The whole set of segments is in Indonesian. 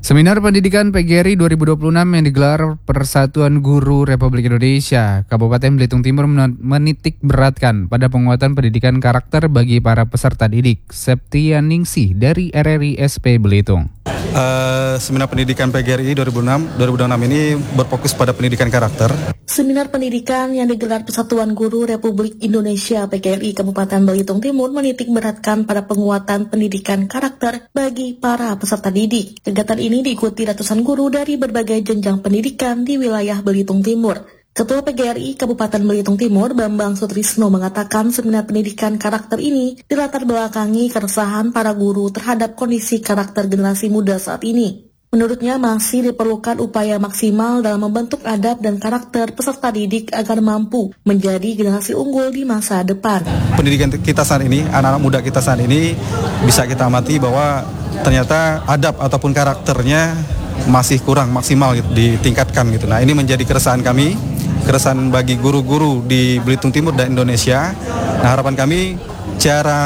Seminar Pendidikan PGRI 2026 yang digelar Persatuan Guru Republik Indonesia Kabupaten Belitung Timur menitik beratkan pada penguatan pendidikan karakter bagi para peserta didik. Septianingsih dari RRI SP Belitung. Seminar Pendidikan PGRI 2026 ini berfokus pada pendidikan karakter. Seminar pendidikan yang digelar Persatuan Guru Republik Indonesia PGRI Kabupaten Belitung Timur menitik beratkan pada penguatan pendidikan karakter bagi para peserta didik. Kegiatan ini diikuti ratusan guru dari berbagai jenjang pendidikan di wilayah Belitung Timur. Ketua PGRI Kabupaten Belitung Timur, Bambang Sutrisno, mengatakan seminar pendidikan karakter ini dilatar belakangi keresahan para guru terhadap kondisi karakter generasi muda saat ini. Menurutnya masih diperlukan upaya maksimal dalam membentuk adab dan karakter peserta didik agar mampu menjadi generasi unggul di masa depan. Pendidikan kita saat ini, anak-anak muda kita saat ini bisa kita amati bahwa ternyata adab ataupun karakternya masih kurang maksimal gitu, ditingkatkan gitu. Nah, ini menjadi keresahan kami, keresahan bagi guru-guru di Belitung Timur dan Indonesia. Nah, harapan kami cara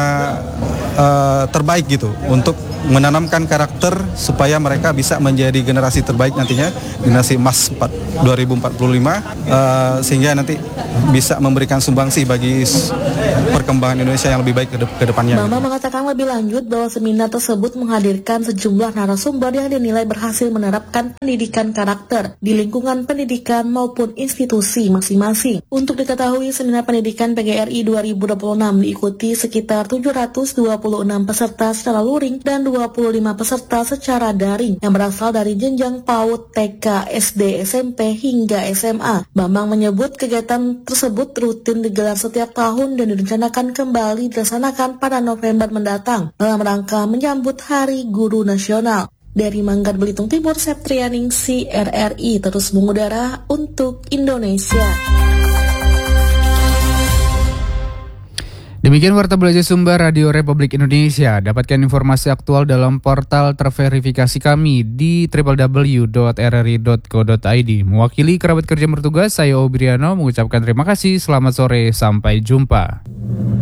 terbaik gitu untuk menanamkan karakter supaya mereka bisa menjadi generasi terbaik nantinya, generasi emas 2045, sehingga nanti bisa memberikan sumbangsi bagi perkembangan Indonesia yang lebih baik ke depannya. Bambang mengatakan lebih lanjut bahwa seminar tersebut menghadirkan sejumlah narasumber yang dinilai berhasil menerapkan pendidikan karakter di lingkungan pendidikan maupun institusi masing-masing. Untuk diketahui, seminar pendidikan PGRI 2026 diikuti sekitar 726 peserta secara luring dan 25 peserta secara daring yang berasal dari jenjang PAUD, TK, SD, SMP hingga SMA. Bambang menyebut kegiatan tersebut rutin digelar setiap tahun dan direncanakan kembali dilaksanakan pada November mendatang dalam rangka menyambut Hari Guru Nasional. Dari Manggar Belitung Timur, Septianingsih, RRI terus mengudara untuk Indonesia. Demikian Warta Belajar Sumber Radio Republik Indonesia. Dapatkan informasi aktual dalam portal terverifikasi kami di www.rri.co.id. Mewakili kerabat kerja bertugas, saya Obriano mengucapkan terima kasih. Selamat sore, sampai jumpa.